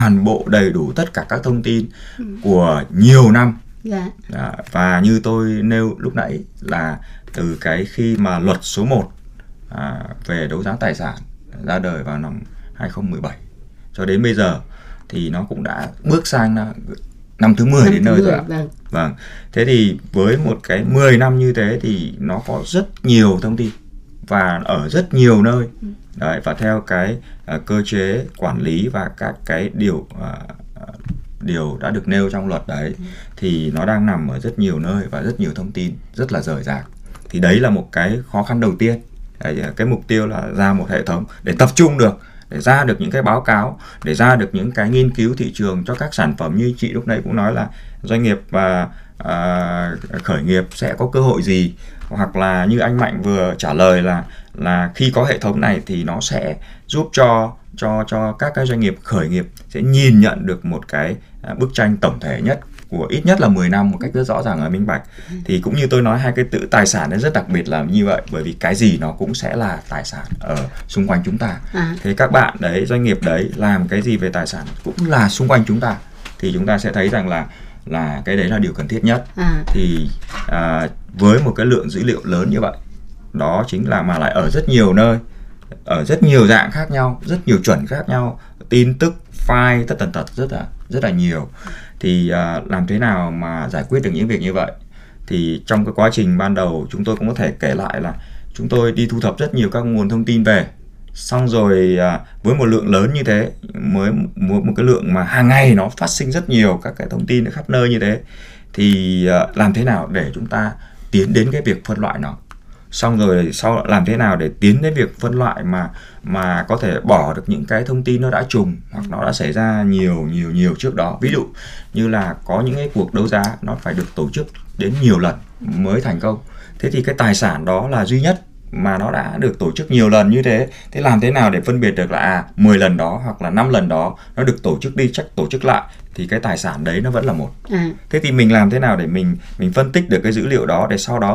toàn bộ đầy đủ tất cả các thông tin của nhiều năm. Và như tôi nêu lúc nãy là từ cái khi mà luật số 1 về đấu giá tài sản ra đời vào năm 2017 cho đến bây giờ thì nó cũng đã bước sang năm thứ 10 đến nơi rồi ạ. Vâng. Thế thì với một cái 10 năm như thế thì nó có rất nhiều thông tin và ở rất nhiều nơi. Đấy, và theo cái cơ chế quản lý và các cái điều đã được nêu trong luật đấy thì nó đang nằm ở rất nhiều nơi và rất nhiều thông tin rất là rời rạc. Thì đấy là một cái khó khăn đầu tiên. Đấy, cái mục tiêu là ra một hệ thống để tập trung được, để ra được những cái báo cáo, để ra được những cái nghiên cứu thị trường cho các sản phẩm như chị lúc nãy cũng nói là doanh nghiệp và khởi nghiệp sẽ có cơ hội gì, hoặc là như anh Mạnh vừa trả lời là khi có hệ thống này thì nó sẽ giúp cho các cái doanh nghiệp khởi nghiệp sẽ nhìn nhận được một cái bức tranh tổng thể nhất của ít nhất là 10 năm một cách rất rõ ràng và minh bạch. Thì cũng như tôi nói, hai cái từ tài sản nó rất đặc biệt là như vậy, bởi vì cái gì nó cũng sẽ là tài sản ở xung quanh chúng ta. Thế các bạn đấy, doanh nghiệp đấy làm cái gì về tài sản cũng là xung quanh chúng ta, thì chúng ta sẽ thấy rằng là cái đấy là điều cần thiết nhất. Thì với một cái lượng dữ liệu lớn như vậy, đó chính là mà lại ở rất nhiều nơi, ở rất nhiều dạng khác nhau, rất nhiều chuẩn khác nhau, tin tức, file, tất tần tật rất là nhiều. Thì làm thế nào mà giải quyết được những việc như vậy? Thì trong cái quá trình ban đầu chúng tôi cũng có thể kể lại là chúng tôi đi thu thập rất nhiều các nguồn thông tin về, xong rồi với một lượng lớn như thế, mới một cái lượng mà hàng ngày nó phát sinh rất nhiều các cái thông tin ở khắp nơi như thế, thì làm thế nào để chúng ta tiến đến cái việc phân loại nó, xong rồi sau làm thế nào để tiến đến việc phân loại mà có thể bỏ được những cái thông tin nó đã trùng hoặc nó đã xảy ra nhiều trước đó. Ví dụ như là có những cái cuộc đấu giá nó phải được tổ chức đến nhiều lần mới thành công, thế thì cái tài sản đó là duy nhất mà nó đã được tổ chức nhiều lần như thế, thế làm thế nào để phân biệt được là 10 lần đó hoặc là 5 lần đó nó được tổ chức đi tổ chức lại thì cái tài sản đấy nó vẫn là một. Thế thì mình làm thế nào để mình phân tích được cái dữ liệu đó, để sau đó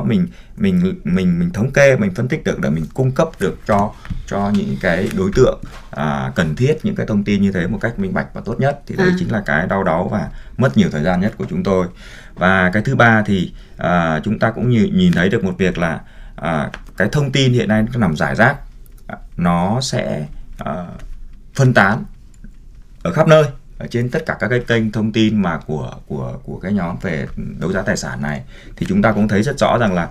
mình thống kê, mình phân tích được để mình cung cấp được cho những cái đối tượng cần thiết những cái thông tin như thế một cách minh bạch và tốt nhất. Thì đấy chính là cái đau đáu và mất nhiều thời gian nhất của chúng tôi. Và cái thứ ba thì chúng ta cũng nhìn thấy được một việc là cái thông tin hiện nay nó nằm rải rác, nó sẽ phân tán ở khắp nơi, ở trên tất cả các cái kênh thông tin mà của cái nhóm về đấu giá tài sản này. Thì chúng ta cũng thấy rất rõ rằng là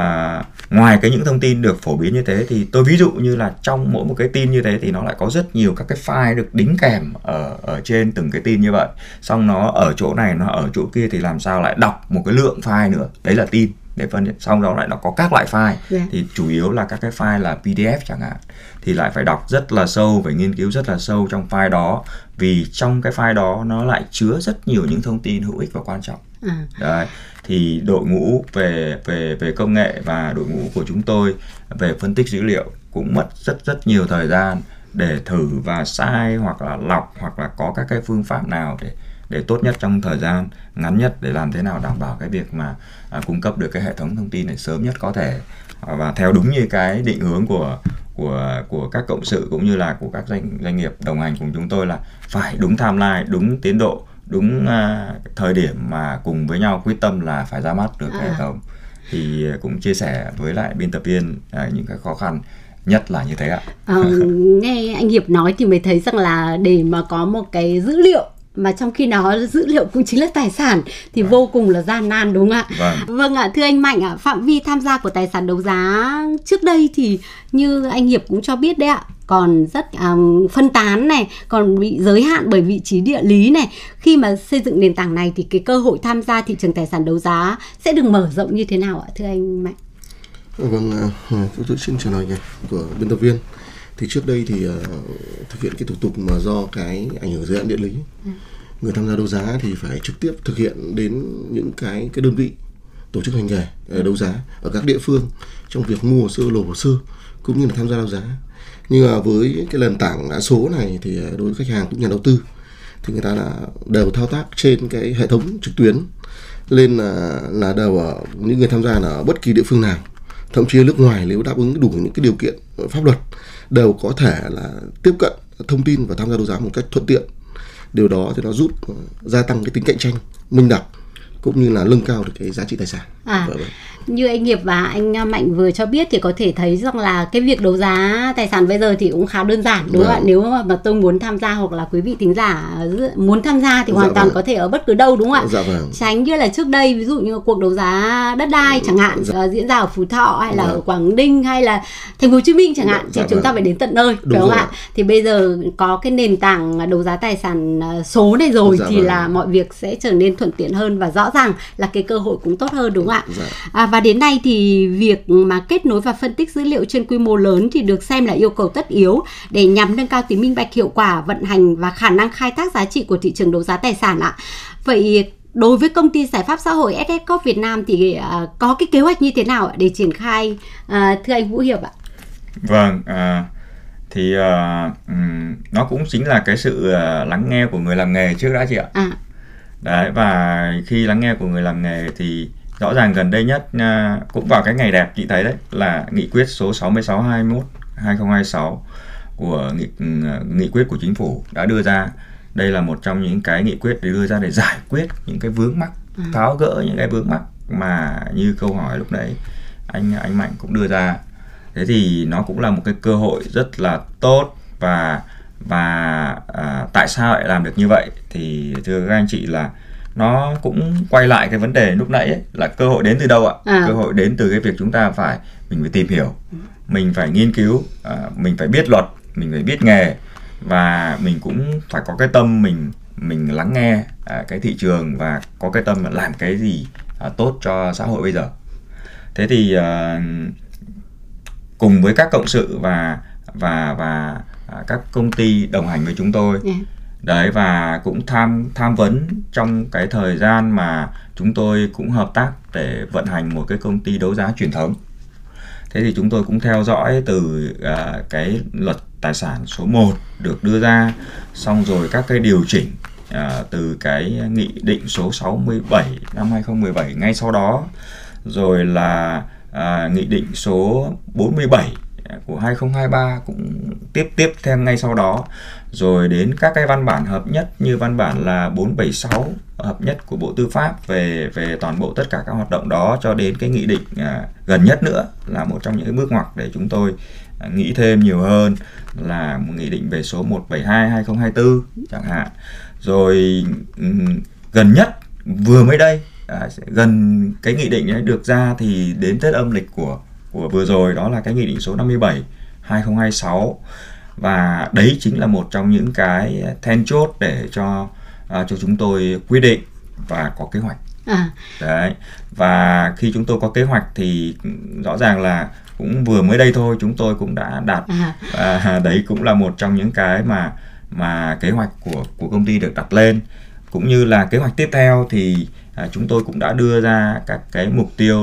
ngoài những thông tin được phổ biến như thế, thì tôi ví dụ như là trong mỗi một cái tin như thế thì nó lại có rất nhiều các cái file được đính kèm ở trên từng cái tin như vậy, xong nó ở chỗ này, nó ở chỗ kia, thì làm sao lại đọc một cái lượng file nữa, đấy là tin để phân biệt. Xong đó lại nó có các loại file, thì chủ yếu là các cái file là PDF chẳng hạn, thì lại phải đọc rất là sâu, phải nghiên cứu rất là sâu trong file đó, vì trong cái file đó nó lại chứa rất nhiều những thông tin hữu ích và quan trọng. Đấy, thì đội ngũ về công nghệ và đội ngũ của chúng tôi về phân tích dữ liệu cũng mất rất nhiều thời gian để thử và sai, hoặc là lọc, hoặc là có các cái phương pháp nào để tốt nhất trong thời gian ngắn nhất, để làm thế nào đảm bảo cái việc mà cung cấp được cái hệ thống thông tin này sớm nhất có thể, và theo đúng như cái định hướng của các cộng sự cũng như là của các doanh nghiệp đồng hành cùng chúng tôi, là phải đúng timeline, đúng tiến độ, đúng thời điểm mà cùng với nhau quyết tâm là phải ra mắt được hệ thống. Thì cũng chia sẻ với lại biên tập viên những cái khó khăn nhất là như thế ạ. Nghe anh Hiệp nói thì mới thấy rằng là để mà có một cái dữ liệu mà trong khi đó dữ liệu cũng chính là tài sản thì vô cùng là gian nan, đúng không ạ? Vâng ạ, thưa anh Mạnh ạ, phạm vi tham gia của tài sản đấu giá trước đây thì như anh Hiệp cũng cho biết đấy ạ, còn rất phân tán này, còn bị giới hạn bởi vị trí địa lý này. Khi mà xây dựng nền tảng này thì cái cơ hội tham gia thị trường tài sản đấu giá sẽ được mở rộng như thế nào ạ, thưa anh Mạnh? Vâng, tôi xin trả lời của biên tập viên. Thì trước đây thì thực hiện cái thủ tục mà do cái ảnh hưởng giới hạn địa lý, người tham gia đấu giá thì phải trực tiếp thực hiện đến những cái đơn vị tổ chức hành nghề đấu giá ở các địa phương trong việc mua hồ sơ, nộp hồ sơ cũng như là tham gia đấu giá. Nhưng mà với cái nền tảng số này thì đối với khách hàng cũng nhà đầu tư thì người ta đều thao tác trên cái hệ thống trực tuyến, nên là đều ở những người tham gia là ở bất kỳ địa phương nào, thậm chí nước ngoài, nếu đáp ứng đủ những cái điều kiện pháp luật đều có thể là tiếp cận thông tin và tham gia đấu giá một cách thuận tiện. Điều đó thì nó giúp gia tăng cái tính cạnh tranh, minh bạch, cũng như là nâng cao được cái giá trị tài sản. Như anh Nghiệp và anh Mạnh vừa cho biết thì có thể thấy rằng là cái việc đấu giá tài sản bây giờ thì cũng khá đơn giản, đúng không ạ? Nếu mà tôi muốn tham gia hoặc là quý vị thính giả muốn tham gia thì hoàn toàn có thể ở bất cứ đâu, đúng không ạ? Tránh như là trước đây, ví dụ như cuộc đấu giá đất đai chẳng hạn, diễn ra ở Phú Thọ hay là ở Quảng Ninh hay là Thành phố Hồ Chí Minh chẳng hạn, thì chúng ta phải đến tận nơi, đúng không ạ? Thì bây giờ có cái nền tảng đấu giá tài sản số này rồi thì là mọi việc sẽ trở nên thuận tiện hơn, và rõ ràng là cái cơ hội cũng tốt hơn, đúng không ạ? Và đến nay thì việc mà kết nối và phân tích dữ liệu trên quy mô lớn thì được xem là yêu cầu tất yếu để nhằm nâng cao tính minh bạch, hiệu quả vận hành và khả năng khai thác giá trị của thị trường đấu giá tài sản ạ. Vậy đối với công ty giải pháp xã hội SS Corp Việt Nam thì có cái kế hoạch như thế nào để triển khai, thưa anh Vũ Hiệp ạ? Vâng, thì nó cũng chính là cái sự lắng nghe của người làm nghề trước đã chị ạ. Đấy, và khi lắng nghe của người làm nghề thì rõ ràng gần đây nhất cũng vào cái ngày đẹp chị thấy đấy, là nghị quyết số 6621/2026 của nghị quyết của chính phủ đã đưa ra. Đây là một trong những cái nghị quyết để đưa ra để giải quyết những cái vướng mắc, tháo gỡ những cái vướng mắc mà như câu hỏi lúc nãy anh Mạnh cũng đưa ra. Thế thì nó cũng là một cái cơ hội rất là tốt, và tại sao lại làm được như vậy thì thưa các anh chị là nó cũng quay lại cái vấn đề lúc nãy ấy, là cơ hội đến từ đâu ạ? Cơ hội đến từ cái việc chúng ta mình phải tìm hiểu, mình phải nghiên cứu, mình phải biết luật, mình phải biết nghề, và mình cũng phải có cái tâm mình lắng nghe cái thị trường và có cái tâm làm cái gì tốt cho xã hội bây giờ. Thế thì cùng với các cộng sự và các công ty đồng hành với chúng tôi, đấy, và cũng tham vấn trong cái thời gian mà chúng tôi cũng hợp tác để vận hành một cái công ty đấu giá truyền thống. Thế thì chúng tôi cũng theo dõi từ cái luật tài sản số 1 được đưa ra, xong rồi các cái điều chỉnh từ cái nghị định số 67 năm 2017 ngay sau đó, rồi là nghị định số 47 của 2023 cũng tiếp theo ngay sau đó, rồi đến các cái văn bản hợp nhất như văn bản là 476 hợp nhất của Bộ Tư pháp về toàn bộ tất cả các hoạt động đó, cho đến cái nghị định gần nhất nữa là một trong những cái bước ngoặt để chúng tôi nghĩ thêm nhiều hơn là một nghị định về số 172/2024 chẳng hạn. Rồi gần nhất vừa mới đây, gần cái nghị định ấy được ra thì đến Tết âm lịch của vừa rồi, đó là cái nghị định số 57/2026, và đấy chính là một trong những cái then chốt để cho chúng tôi quy định và có kế hoạch. Đấy, và khi chúng tôi có kế hoạch thì rõ ràng là cũng vừa mới đây thôi chúng tôi cũng đã đạt, đấy cũng là một trong những cái mà kế hoạch của công ty được đặt lên, cũng như là kế hoạch tiếp theo thì chúng tôi cũng đã đưa ra các cái mục tiêu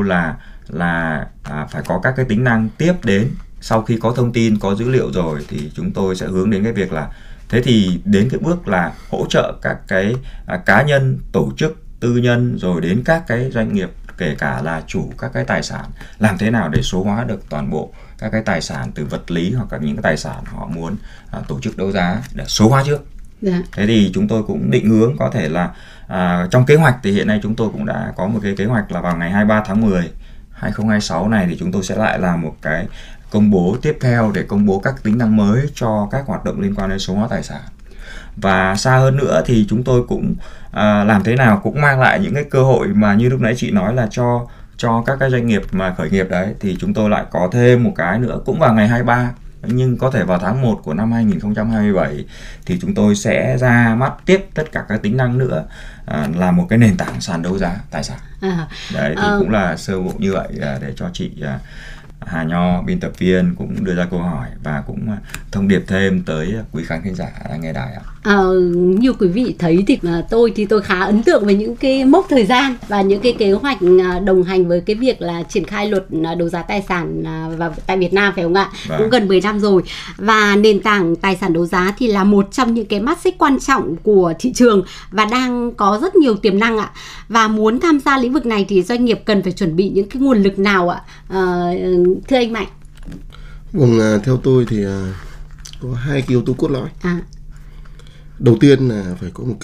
là phải có các cái tính năng tiếp đến. Sau khi có thông tin, có dữ liệu rồi thì chúng tôi sẽ hướng đến cái việc là thế thì đến cái bước là hỗ trợ các cái cá nhân, tổ chức, tư nhân, rồi đến các cái doanh nghiệp, kể cả là chủ các cái tài sản, làm thế nào để số hóa được toàn bộ các cái tài sản từ vật lý hoặc là những cái tài sản họ muốn tổ chức đấu giá để số hóa trước. Thế thì chúng tôi cũng định hướng có thể là trong kế hoạch thì hiện nay chúng tôi cũng đã có một cái kế hoạch là vào ngày 23 tháng 10 2026 này thì chúng tôi sẽ lại làm một cái công bố tiếp theo để công bố các tính năng mới cho các hoạt động liên quan đến số hóa tài sản. Và xa hơn nữa thì chúng tôi cũng làm thế nào cũng mang lại những cái cơ hội mà như lúc nãy chị nói là cho các cái doanh nghiệp mà khởi nghiệp đấy, thì chúng tôi lại có thêm một cái nữa cũng vào ngày 23, nhưng có thể vào tháng 1 của năm 2027 thì chúng tôi sẽ ra mắt tiếp tất cả các tính năng nữa, là một cái nền tảng sàn đấu giá tài sản. Đấy thì cũng là sơ bộ như vậy để cho chị Hà Nho, biên tập viên cũng đưa ra câu hỏi và cũng thông điệp thêm tới quý khán thính giả đang nghe đài ạ. Như quý vị thấy thì tôi khá ấn tượng với những cái mốc thời gian và những cái kế hoạch đồng hành với cái việc là triển khai luật đấu giá tài sản và tại Việt Nam, phải không ạ? Cũng gần 10 năm rồi. Và nền tảng tài sản đấu giá thì là một trong những cái mắt xích quan trọng của thị trường và đang có rất nhiều tiềm năng ạ. Và muốn tham gia lĩnh vực này thì doanh nghiệp cần phải chuẩn bị những cái nguồn lực nào ạ? Thưa anh Mạnh. Vâng, theo tôi thì có hai cái yếu tố cốt lõi. đầu tiên là phải có một